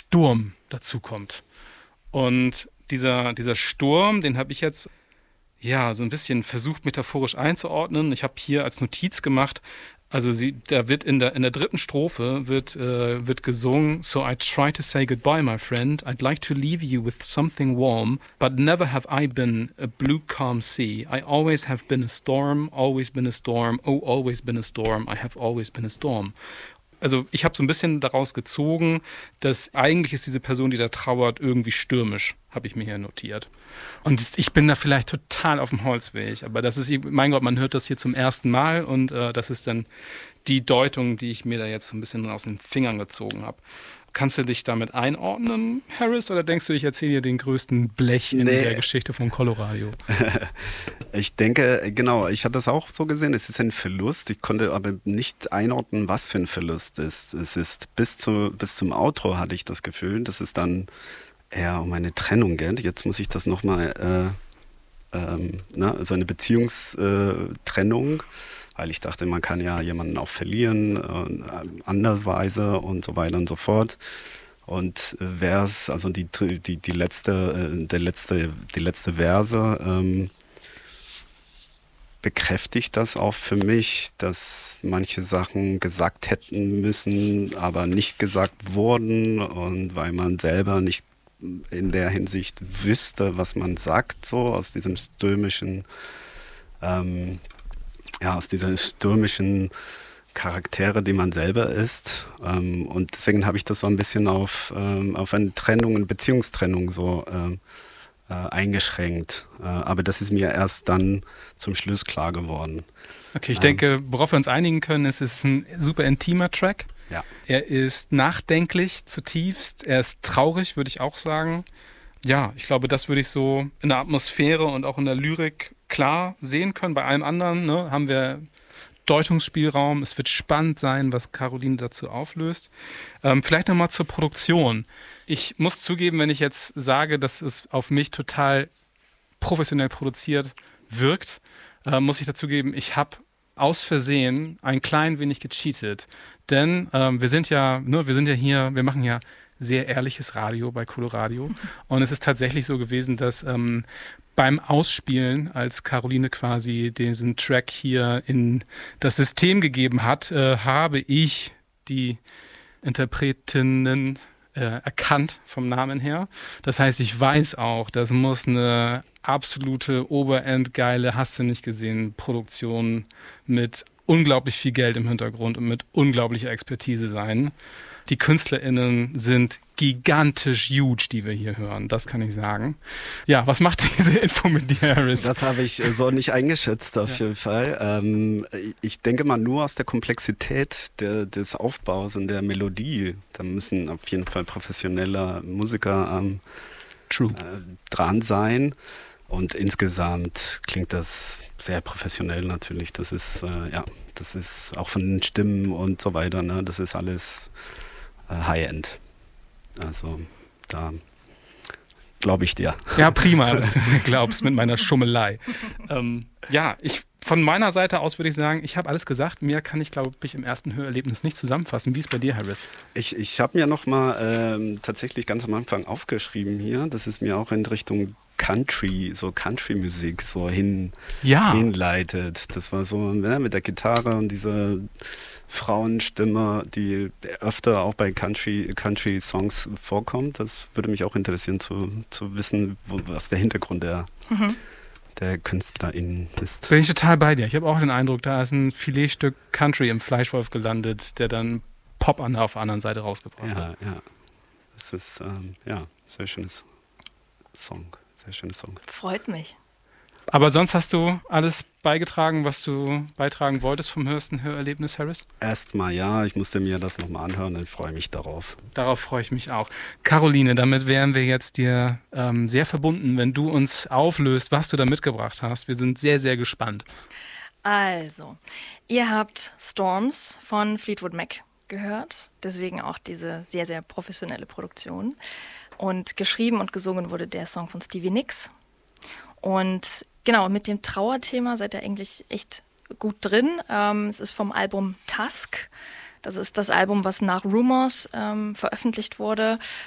Sturm dazukommt. Und dieser Sturm, den habe ich jetzt so ein bisschen versucht metaphorisch einzuordnen. Ich habe hier als Notiz gemacht, also da wird in der dritten Strophe wird gesungen: So I try to say goodbye, my friend. I'd like to leave you with something warm, but never have I been a blue calm sea. I always have been a storm, always been a storm, oh, always been a storm, I have always been a storm. Also ich habe so ein bisschen daraus gezogen, dass eigentlich ist diese Person, die da trauert, irgendwie stürmisch, habe ich mir hier notiert. Und ich bin da vielleicht total auf dem Holzweg, aber das ist, mein Gott, man hört das hier zum ersten Mal und das ist dann die Deutung, die ich mir da jetzt so ein bisschen aus den Fingern gezogen habe. Kannst du dich damit einordnen, Harris, oder denkst du, ich erzähle dir den größten Blech in der Geschichte von Coloradio? Ich denke, genau, ich hatte das auch so gesehen, es ist ein Verlust. Ich konnte aber nicht einordnen, was für ein Verlust es ist. Es ist bis zum Outro hatte ich das Gefühl, dass es dann eher um eine Trennung geht. Jetzt muss ich das nochmal, so eine Beziehungstrennung, weil ich dachte, man kann ja jemanden auch verlieren, andersweise und so weiter und so fort. Und Vers, also die letzte Verse, bekräftigt das auch für mich, dass manche Sachen gesagt hätten müssen, aber nicht gesagt wurden, und weil man selber nicht in der Hinsicht wüsste, was man sagt, so aus diesem stürmischen, aus dieser stürmischen Charaktere, die man selber ist. Und deswegen habe ich das so ein bisschen auf eine Trennung, eine Beziehungstrennung so eingeschränkt. Aber das ist mir erst dann zum Schluss klar geworden. Okay, ich denke, worauf wir uns einigen können, ist, es ist ein super intimer Track. Ja. Er ist nachdenklich zutiefst. Er ist traurig, würde ich auch sagen. Ja, ich glaube, das würde ich so in der Atmosphäre und auch in der Lyrik klar sehen können. Bei allem anderen haben wir Deutungsspielraum. Es wird spannend sein, was Caroline dazu auflöst. Vielleicht nochmal zur Produktion. Ich muss zugeben, wenn ich jetzt sage, dass es auf mich total professionell produziert wirkt, muss ich dazugeben, ich habe aus Versehen ein klein wenig gecheatet. Denn wir machen ja sehr ehrliches Radio bei Coloradio. Und es ist tatsächlich so gewesen, dass beim Ausspielen, als Caroline quasi diesen Track hier in das System gegeben hat, habe ich die Interpretinnen erkannt vom Namen her. Das heißt, ich weiß auch, das muss eine absolute oberendgeile, hast du nicht gesehen, Produktion mit unglaublich viel Geld im Hintergrund und mit unglaublicher Expertise sein. Die KünstlerInnen sind gigantisch huge, die wir hier hören. Das kann ich sagen. Ja, was macht diese Info mit dir, Harris? Das habe ich so nicht eingeschätzt, auf jeden Fall. Ich denke mal, nur aus der Komplexität des Aufbaus und der Melodie, da müssen auf jeden Fall professionelle Musiker dran sein. Und insgesamt klingt das sehr professionell natürlich. Das ist auch von den Stimmen und so weiter, ne? Das ist alles High-End. Also da glaube ich dir. Ja, prima, dass du mir glaubst mit meiner Schummelei. Von meiner Seite aus würde ich sagen, ich habe alles gesagt. Mehr kann ich, glaube ich, im ersten Hörerlebnis nicht zusammenfassen. Wie ist bei dir, Harris? Ich habe mir nochmal tatsächlich ganz am Anfang aufgeschrieben hier, dass es mir auch in Richtung Country-Musik so hinleitet. Das war so mit der Gitarre und dieser Frauenstimme, die öfter auch bei Country-Songs vorkommt. Das würde mich auch interessieren zu wissen, was der Hintergrund der KünstlerInnen ist. Bin ich total bei dir. Ich habe auch den Eindruck, da ist ein Filetstück Country im Fleischwolf gelandet, der dann Pop auf der anderen Seite rausgebracht hat. Ja. Das ist sehr schönes Song. Sehr schönes Song. Freut mich. Aber sonst hast du alles beigetragen, was du beitragen wolltest vom höchsten Hörerlebnis, Harris? Erstmal ja, ich musste mir das nochmal anhören und freue mich darauf. Darauf freue ich mich auch. Caroline, damit wären wir jetzt dir sehr verbunden, wenn du uns auflöst, was du da mitgebracht hast. Wir sind sehr, sehr gespannt. Also, ihr habt Storms von Fleetwood Mac gehört, deswegen auch diese sehr, sehr professionelle Produktion. Und geschrieben und gesungen wurde der Song von Stevie Nicks. Und genau, mit dem Trauerthema seid ihr eigentlich echt gut drin. Es ist vom Album Tusk. Das ist das Album, was nach Rumors veröffentlicht wurde.